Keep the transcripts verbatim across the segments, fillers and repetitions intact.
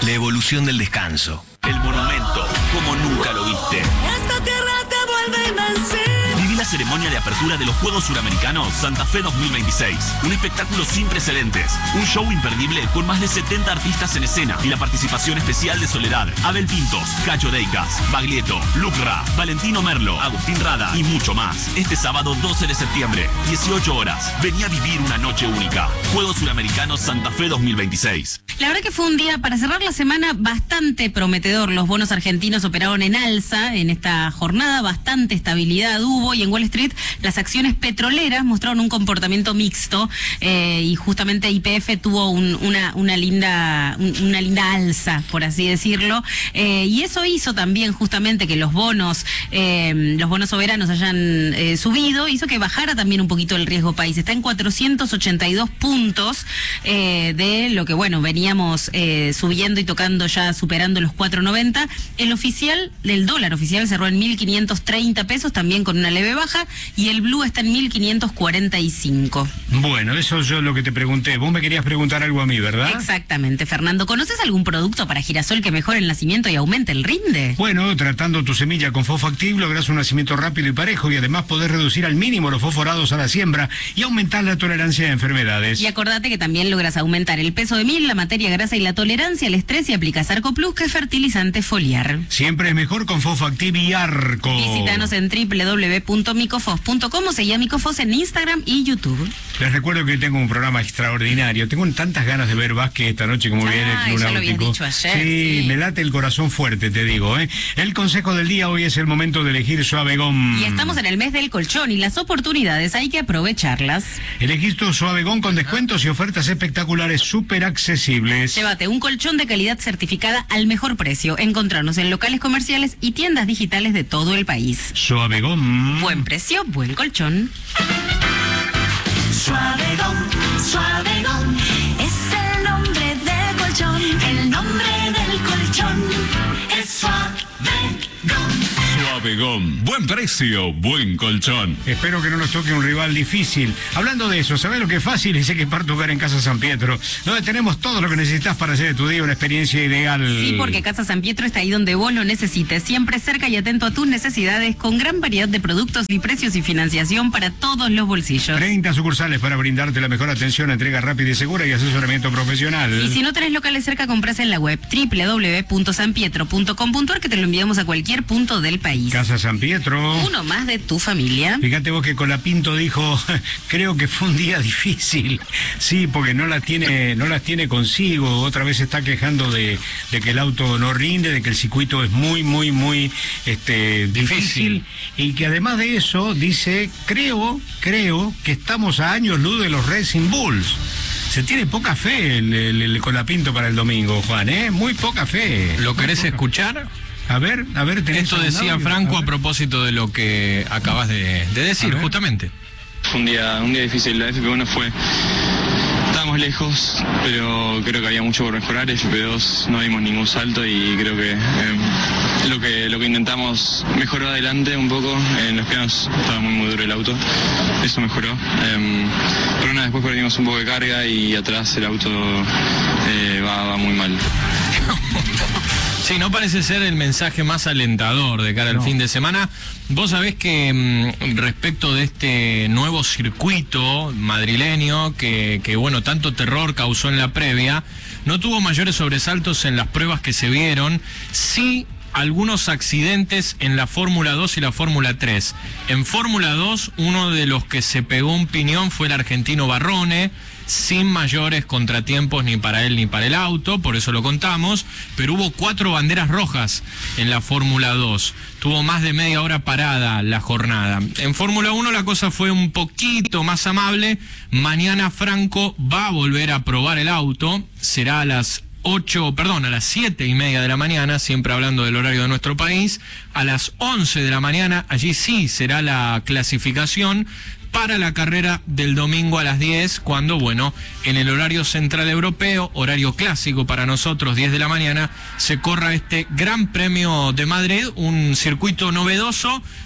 La evolución del descanso. El monumento, como nunca lo viste. Esta tierra te vuelve a invencible. Viví la ceremonia de apertura de los Juegos Suramericanos Santa Fe dos mil veintiséis. Un espectáculo sin precedentes. Un show imperdible con más de setenta artistas en escena y la participación especial de Soledad, Abel Pintos, Cacho Deicas, Baglietto, Lucra, Valentino Merlo, Agustín Rada y mucho más. Este sábado doce de septiembre, dieciocho horas. Vení a vivir una noche única. Juegos Suramericanos Santa Fe dos mil veintiséis. La verdad que fue un día para cerrar la semana bastante prometedor. Los bonos argentinos operaron en alza en esta jornada, bastante estabilidad hubo y en Wall Street las acciones petroleras mostraron un comportamiento mixto eh, y justamente Y P F tuvo un, una, una linda una linda alza, por así decirlo, eh, y eso hizo también justamente que los bonos eh, los bonos soberanos hayan eh, subido, hizo que bajara también un poquito el riesgo país. Está en cuatrocientos ochenta y dos puntos eh, de lo que, bueno, veníamos eh, subiendo y tocando ya, superando los cuatro noventa. El oficial, el dólar oficial cerró en mil quinientos treinta pesos, también con una leve baja, y el blue está en mil quinientos cuarenta y cinco. Bueno, eso yo lo que te pregunté. Vos me querías preguntar algo a mí, ¿verdad? Exactamente, Fernando. ¿Conoces algún producto para girasol que mejore el nacimiento y aumente el rinde? Bueno, tratando tu semilla con Fosfoactiv lográs un nacimiento rápido y parejo y además podés reducir al mínimo los fosforados a la siembra y aumentar la tolerancia a enfermedades. Y acordate que también logras aumentar el peso de miel, la materia grasa y la tolerancia al estrés y aplicas Arco Plus, que es fertilizante foliar. Siempre es mejor con Fosfoactiv y Arco. Visítanos en doble u doble u doble u punto micofos punto com o seguí a Micofos en Instagram y YouTube. Les recuerdo que tengo un programa extraordinario. Tengo tantas ganas de ver básquet esta noche como Ay, viene el Club ya lo habías Náutico. dicho ayer, sí, sí. me late el corazón fuerte, te digo, ¿eh? El consejo del día hoy es el momento de elegir Suavegón. Y estamos en el mes del colchón y las oportunidades hay que aprovecharlas. Elegís tu Suavegón con descuentos y ofertas espectaculares súper accesibles. Llévate un colchón de calidad certificada al mejor precio. Encontrarnos en locales comerciales y tiendas digitales de todo el país. Suavegón. Buen precio, buen colchón. Suavegón, Suavegón, es el nombre de colchón, el nombre del colchón es Suavegón. Suavegón. Buen precio, buen colchón. Espero que no nos toque un rival difícil. Hablando de eso, ¿sabés lo que es fácil? Es equipar tu hogar en Casa San Pietro, donde tenemos todo lo que necesitas para hacer de tu día una experiencia ideal. Sí, porque Casa San Pietro está ahí donde vos lo necesites, siempre cerca y atento a tus necesidades, con gran variedad de productos y precios y financiación para todos los bolsillos. treinta sucursales para brindarte la mejor atención, entrega rápida y segura y asesoramiento profesional. Y si no tenés locales cerca, compras en la web doble u doble u doble u punto san pietro punto com punto a r, que te lo enviamos a cualquier punto del país. Casa San Pietro. Uno más de tu familia. Fíjate vos que Colapinto dijo, creo que fue un día difícil. Sí, porque no las tiene, no las tiene consigo. Otra vez se está quejando de, de que el auto no rinde, de que el circuito es muy, muy, muy este, difícil. Y que además de eso, dice, creo, creo que estamos a años luz de los Racing Bulls. Se tiene poca fe el, el, el Colapinto para el domingo, Juan, ¿eh? Muy poca fe. ¿Lo querés escuchar? A ver, a ver, tenés Esto algún decía audio? Franco A a ver. propósito de lo que acabas de, de decir, justamente. Fue un día, un día difícil, la F P uno fue, estábamos lejos, pero creo que había mucho por mejorar. F P dos no dimos ningún salto y creo que eh, lo que lo que intentamos mejoró adelante un poco. En los pianos estaba muy muy duro el auto, eso mejoró. Eh, pero nada, después perdimos un poco de carga y atrás el auto eh, va, va muy mal. Sí, no parece ser el mensaje más alentador de cara al No. fin de semana. Vos sabés que mmm, respecto de este nuevo circuito madrileño que, que, bueno, tanto terror causó en la previa, no tuvo mayores sobresaltos en las pruebas que se vieron, sí algunos accidentes en la Fórmula dos y la Fórmula tres. En Fórmula dos, uno de los que se pegó un piñón fue el argentino Barrone, sin mayores contratiempos ni para él ni para el auto, por eso lo contamos, pero hubo cuatro banderas rojas en la Fórmula dos. Tuvo más de media hora parada la jornada. En Fórmula uno la cosa fue un poquito más amable. Mañana Franco va a volver a probar el auto, será a las ocho, perdón, a las siete y media de la mañana, siempre hablando del horario de nuestro país. A las once de la mañana, allí sí será la clasificación para la carrera del domingo a las diez, cuando, bueno, en el horario central europeo, horario clásico para nosotros, diez de la mañana, se corra este Gran Premio de Madrid, un circuito novedoso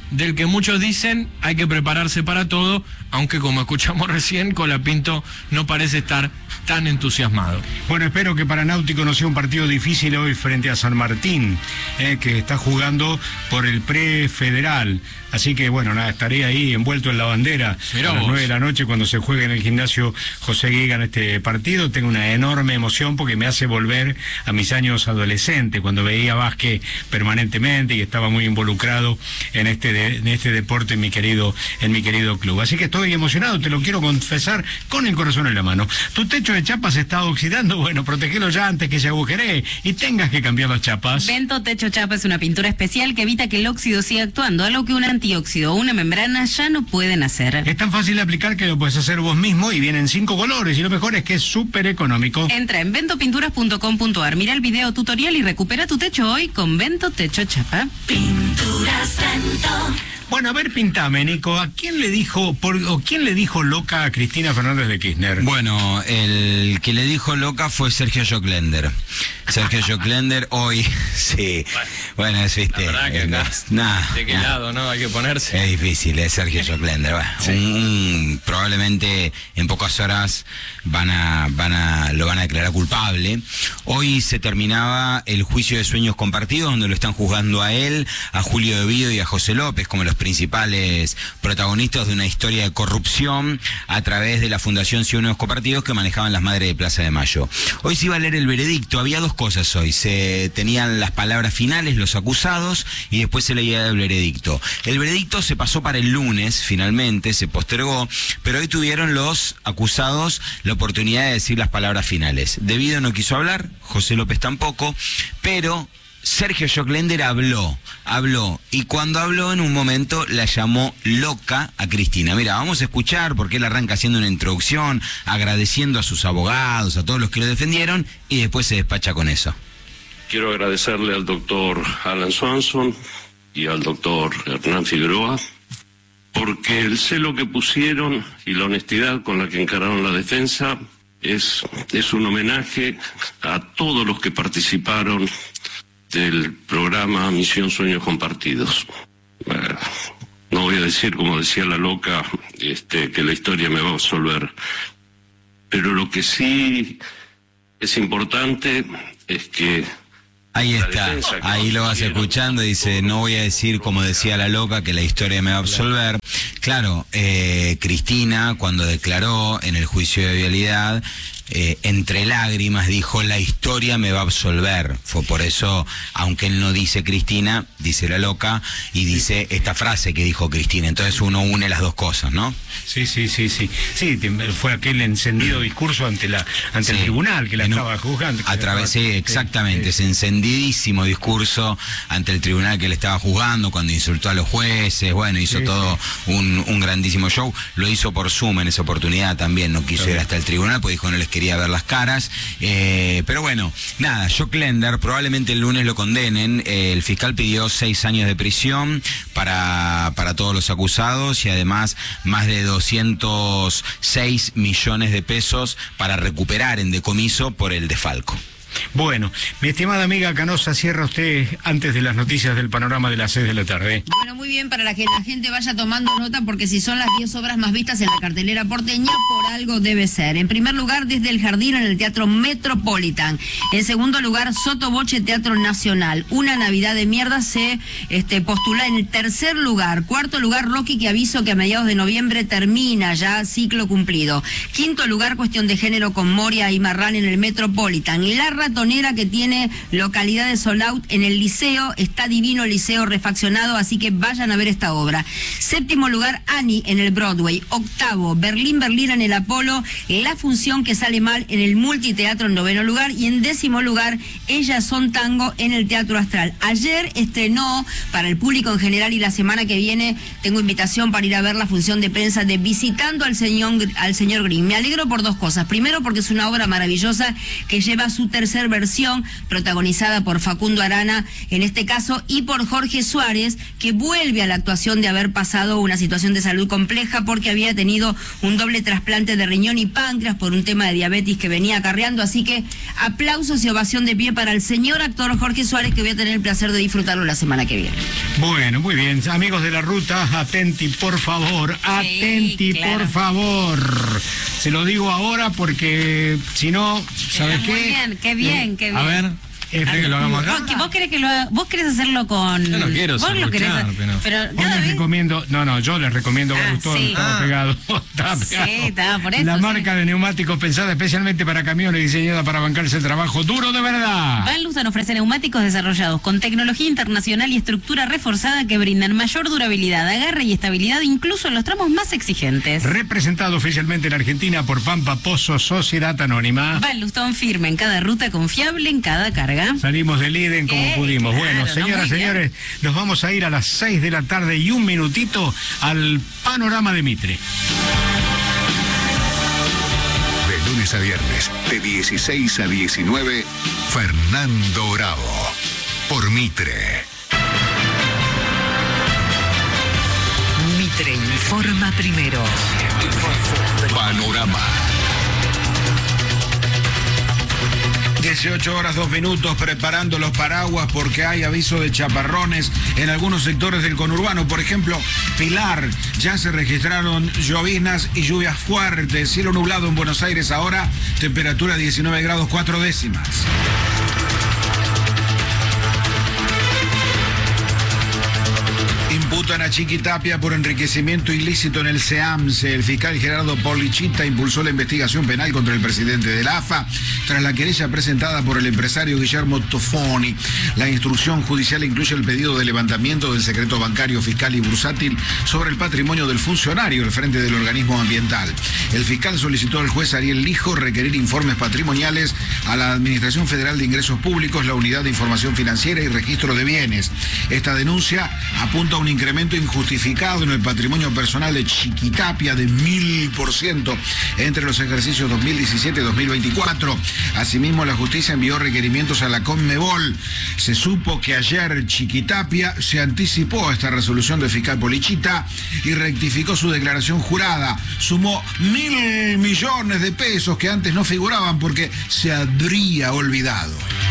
del que muchos dicen hay que prepararse para todo, aunque como escuchamos recién, Colapinto no parece estar tan entusiasmado. Bueno, espero que para Náutico no sea un partido difícil hoy frente a San Martín, eh, que está jugando por el prefederal. Así que bueno, nada, estaré ahí envuelto en la bandera Mirá a las vos. nueve de la noche cuando se juegue en el gimnasio José Guiga en este partido. Tengo una enorme emoción porque me hace volver a mis años adolescentes, cuando veía básquet permanentemente y estaba muy involucrado en este de, en este deporte en mi querido en mi querido club. Así que estoy emocionado, te lo quiero confesar con el corazón en la mano. Tu techo de chapas se está oxidando, bueno, protegelo ya antes que se agujeree y tengas que cambiar las chapas. Vento Techo Chapa es una pintura especial que evita que el óxido siga actuando, algo que un antióxido o una membrana ya no pueden hacer. Es tan fácil de aplicar que lo puedes hacer vos mismo y vienen cinco colores y lo mejor es que es súper económico. Entra en vento pinturas punto com punto ar, mira el video tutorial y recupera tu techo hoy con Vento Techo Chapa. Pinturas Vento. Bueno, a ver, pintame, Nico, ¿a quién le dijo, por, o quién le dijo loca a Cristina Fernández de Kirchner? Bueno, el que le dijo loca fue Sergio Joclender. Sergio Joclender hoy, sí, bueno, es, viste, La verdad que acá, es, nah, ¿de qué nah. lado, no? Hay que ponerse. Es difícil, es Sergio Joclender. Bueno, Sí. un- un- probablemente en pocas horas van a, van a, lo van a declarar culpable. Hoy se terminaba el juicio de sueños compartidos, donde lo están juzgando a él, a Julio De Vido y a José López como los principales protagonistas de una historia de corrupción a través de la Fundación Sueños Compartidos que manejaban las madres de Plaza de Mayo. Hoy se iba a leer el veredicto, había dos cosas hoy, se tenían las palabras finales, los acusados, y después se leía el veredicto. El veredicto se pasó para el lunes, finalmente, se postergó, pero hoy tuvieron los acusados la oportunidad de decir las palabras finales. De Vido no quiso hablar, José López tampoco, pero Sergio Joclender habló, habló, y cuando habló en un momento la llamó loca a Cristina. Mira, vamos a escuchar porque él arranca haciendo una introducción, agradeciendo a sus abogados, a todos los que lo defendieron, y después se despacha con eso. Quiero agradecerle al doctor Alan Swanson y al doctor Hernán Figueroa, porque el celo que pusieron y la honestidad con la que encararon la defensa es, es un homenaje a todos los que participaron del programa Misión Sueños Compartidos. Eh, no voy a decir, como decía la loca, este, que la historia me va a absolver, pero lo que sí es importante es que Ahí la está, defensa que ahí lo vas consiguieron. escuchando, dice, no voy a decir como decía la loca que la historia me va a absolver. Claro, eh, Cristina cuando declaró en el juicio de vialidad, eh, entre lágrimas dijo, la historia me va a absolver. Fue por eso, aunque él no dice Cristina, dice la loca y dice esta frase que dijo Cristina. Entonces uno une las dos cosas, ¿no? Sí, sí, sí, sí. Sí, te- fue aquel encendido discurso ante la ante el Sí. tribunal que la En un- estaba juzgando. que A la través, sí, estaba- exactamente, sí, ese encendidísimo discurso ante el tribunal que le estaba juzgando, cuando insultó a los jueces, bueno, hizo Sí, todo un, un grandísimo show. Lo hizo por Zoom en esa oportunidad también, no quiso ir hasta el tribunal, porque dijo no les quería ver las caras. Eh, pero bueno, nada, Joclender, probablemente el lunes lo condenen. Eh, el fiscal pidió seis años de prisión para, para todos los acusados y además más de doscientos seis millones de pesos para recuperar en decomiso por el desfalco. Bueno, mi estimada amiga Canosa, cierra usted antes de las noticias del panorama de las seis de la tarde. Bueno, muy bien, para la que la gente vaya tomando nota, porque si son las diez obras más vistas en la cartelera porteña, por algo debe ser. En primer lugar, Desde el Jardín en el Teatro Metropolitan. En segundo lugar, Sotoboche Teatro Nacional. Una Navidad de Mierda se este, postula en el tercer lugar. Cuarto lugar, Rocky, que aviso que a mediados de noviembre termina ya ciclo cumplido. Quinto lugar, Cuestión de Género con Moria y Marrán en el Metropolitan. La Ratonera, que tiene localidad de sold out en el Liceo, está divino el Liceo refaccionado, así que vayan a ver esta obra. Séptimo lugar, Annie en el Broadway. Octavo, Berlín, Berlín en el Apolo, La Función que sale mal en el Multiteatro en noveno lugar, y en décimo lugar, Ellas son tango en el Teatro Astral. Ayer estrenó para el público en general, y la semana que viene tengo invitación para ir a ver la función de prensa de Visitando al señor, al señor Green. Me alegro por dos cosas. Primero, porque es una obra maravillosa que lleva su tercer tercera versión, protagonizada por Facundo Arana en este caso y por Jorge Suárez, que vuelve a la actuación de haber pasado una situación de salud compleja porque había tenido un doble trasplante de riñón y páncreas por un tema de diabetes que venía acarreando. Así que aplausos y ovación de pie para el señor actor Jorge Suárez, que voy a tener el placer de disfrutarlo la semana que viene. Bueno, muy bien. Amigos de la ruta, atenti, por favor. Atenti, sí, claro. Por favor. Se lo digo ahora porque si no, ¿sabes qué? Muy bien, qué bien, eh, qué bien. A ver. ¿Querés que lo hagamos acá? ¿Vos, vos querés que lo haga, vos querés hacerlo con... Yo no quiero vos lo querés hacer, pero, pero cada les vez... recomiendo, no, no, yo les recomiendo ah, Barustón, sí. estaba ah. pegado, estaba pegado. Sí, estaba por eso. La sí. marca de neumáticos pensada especialmente para camiones, diseñada para bancarse el trabajo duro de verdad. Van Luzan ofrece neumáticos desarrollados con tecnología internacional y estructura reforzada que brindan mayor durabilidad, agarre y estabilidad incluso en los tramos más exigentes. Representado oficialmente en Argentina por Pampa Pozo Sociedad Anónima. Van Luzan firme en cada ruta, confiable en cada carga. Salimos del Iden como eh, pudimos. Claro, bueno, no, señoras, señores, nos vamos a ir a las seis de la tarde y un minutito al panorama de Mitre. De lunes a viernes, de dieciséis a diecinueve, Fernando Bravo, por Mitre. Mitre informa primero. Panorama. dieciocho horas, dos minutos, preparando los paraguas porque hay aviso de chaparrones en algunos sectores del conurbano. Por ejemplo, Pilar, ya se registraron lloviznas y lluvias fuertes. Cielo nublado en Buenos Aires ahora, temperatura diecinueve grados cuatro décimas. Imputan a Chiquitapia por enriquecimiento ilícito en el SEAMSE. El fiscal Gerardo Polichita impulsó la investigación penal contra el presidente de la A F A tras la querella presentada por el empresario Guillermo Tofoni. La instrucción judicial incluye el pedido de levantamiento del secreto bancario, fiscal y bursátil sobre el patrimonio del funcionario al frente del organismo ambiental. El fiscal solicitó al juez Ariel Lijo requerir informes patrimoniales a la Administración Federal de Ingresos Públicos, la Unidad de Información Financiera y Registro de Bienes. Esta denuncia apunta a un incremento injustificado en el patrimonio personal de Chiquitapia de mil por ciento entre los ejercicios dos mil diecisiete y dos mil veinticuatro. Asimismo, la justicia envió requerimientos a la Conmebol. Se supo que ayer Chiquitapia se anticipó a esta resolución del fiscal Polichita y rectificó su declaración jurada. Sumó mil millones de pesos que antes no figuraban porque se habría olvidado.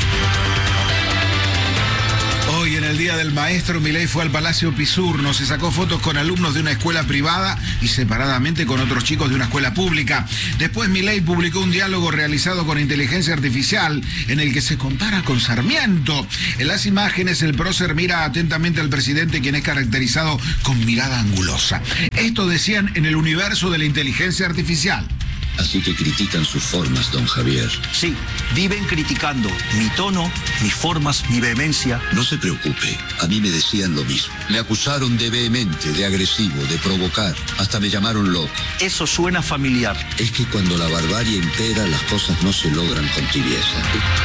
Hoy, en el Día del Maestro, Milei fue al Palacio Pisurno, se sacó fotos con alumnos de una escuela privada y separadamente con otros chicos de una escuela pública. Después, Milei publicó un diálogo realizado con inteligencia artificial en el que se compara con Sarmiento. En las imágenes, el prócer mira atentamente al presidente, quien es caracterizado con mirada angulosa. Esto decían en el universo de la inteligencia artificial. Así que critican sus formas, don Javier. Sí, viven criticando mi tono, mis formas, mi vehemencia. No se preocupe, a mí me decían lo mismo. Me acusaron de vehemente, de agresivo, de provocar. Hasta me llamaron loco. Eso suena familiar. Es que cuando la barbarie impera, las cosas no se logran con tibieza.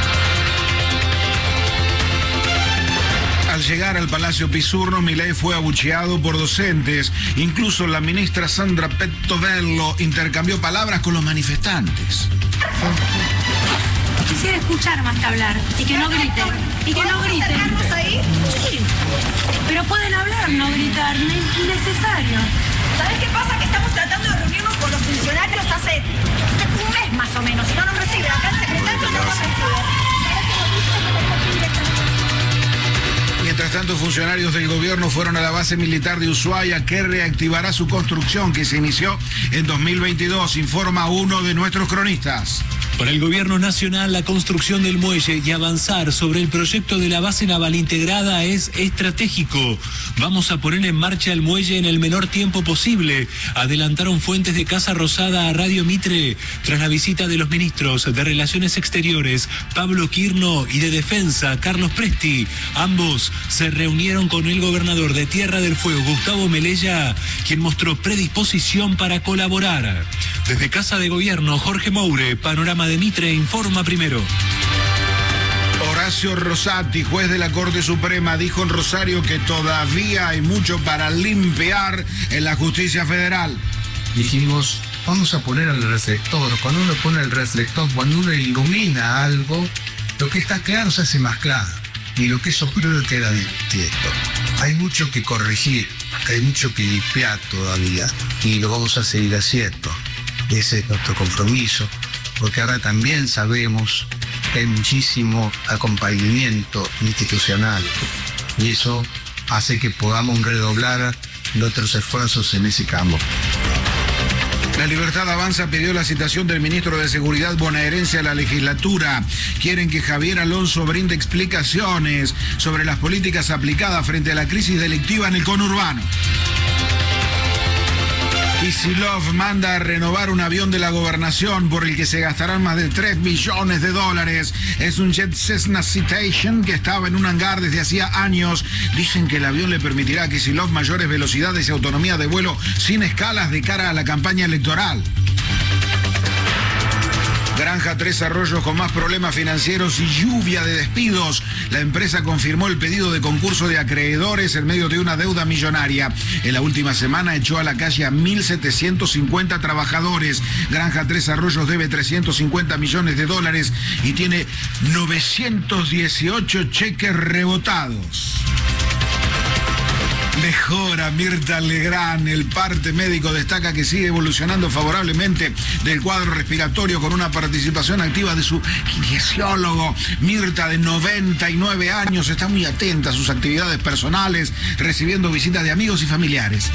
Al llegar al Palacio Pisurno, Milei fue abucheado por docentes. Incluso la ministra Sandra Pettovello intercambió palabras con los manifestantes. Quisiera escuchar más que hablar y que no griten. Y que no griten. ¿Acercarnos ahí? Sí. Pero pueden hablar, no gritar, no es innecesario. ¿Sabes qué pasa? Que estamos tratando de reunirnos con los funcionarios hace un mes más o menos y no nos reciben. Acá el secretario no nos recibe. Mientras tanto, funcionarios del gobierno fueron a la base militar de Ushuaia, que reactivará su construcción, que se inició en dos mil veintidós, informa uno de nuestros cronistas. Para el gobierno nacional, la construcción del muelle y avanzar sobre el proyecto de la base naval integrada es estratégico. Vamos a poner en marcha el muelle en el menor tiempo posible, adelantaron fuentes de Casa Rosada a Radio Mitre, tras la visita de los ministros de Relaciones Exteriores, Pablo Quirno, y de Defensa, Carlos Presti. Ambos se reunieron con el gobernador de Tierra del Fuego, Gustavo Melella, quien mostró predisposición para colaborar. Desde Casa de Gobierno, Jorge Moure, Panorama de Mitre, informa primero. Horacio Rosati, juez de la Corte Suprema, dijo en Rosario que todavía hay mucho para limpiar en la justicia federal. Dijimos, vamos a poner el reflector. Cuando uno pone el reflector, cuando uno ilumina algo, Lo que está claro se hace más claro. Y lo que es oscuro queda manifiesto. Hay mucho que corregir, hay mucho que limpiar todavía. Y lo vamos a seguir haciendo. Ese es nuestro compromiso. Porque ahora también sabemos que hay muchísimo acompañamiento institucional. Y eso hace que podamos redoblar nuestros esfuerzos en ese campo. La Libertad Avanza pidió la citación del ministro de Seguridad bonaerense a la legislatura. Quieren que Javier Alonso brinde explicaciones sobre las políticas aplicadas frente a la crisis delictiva en el conurbano. Kicillof manda a renovar un avión de la gobernación por el que se gastarán más de tres millones de dólares. Es un jet Cessna Citation que estaba en un hangar desde hacía años. Dicen que el avión le permitirá a Kicillof mayores velocidades y autonomía de vuelo sin escalas de cara a la campaña electoral. Granja Tres Arroyos con más problemas financieros y lluvia de despidos. La empresa confirmó el pedido de concurso de acreedores en medio de una deuda millonaria. En la última semana echó a la calle a mil setecientos cincuenta trabajadores. Granja Tres Arroyos debe trescientos cincuenta millones de dólares y tiene novecientos dieciocho cheques rebotados. Mejora Mirta Legrand, el parte médico destaca que sigue evolucionando favorablemente del cuadro respiratorio con una participación activa de su kinesiólogo. Mirta, de noventa y nueve años, está muy atenta a sus actividades personales, recibiendo visitas de amigos y familiares.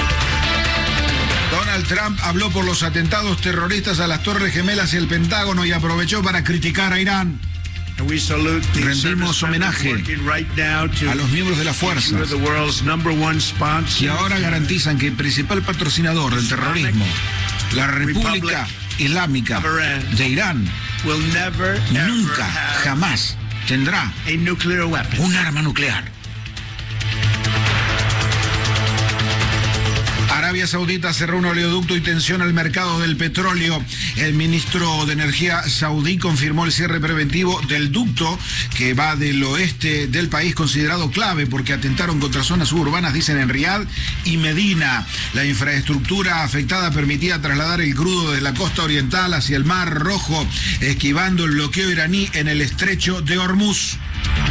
Donald Trump habló por los atentados terroristas a las Torres Gemelas y el Pentágono y aprovechó para criticar a Irán. Rendimos homenaje a los miembros de las fuerzas que ahora garantizan que el principal patrocinador del terrorismo, la República Islámica de Irán, nunca, jamás tendrá un arma nuclear. Arabia Saudita cerró un oleoducto y tensiona el mercado del petróleo. El ministro de Energía saudí confirmó el cierre preventivo del ducto que va del oeste del país, considerado clave porque atentaron contra zonas suburbanas, dicen, en Riad y Medina. La infraestructura afectada permitía trasladar el crudo desde la costa oriental hacia el Mar Rojo, esquivando el bloqueo iraní en el estrecho de Hormuz.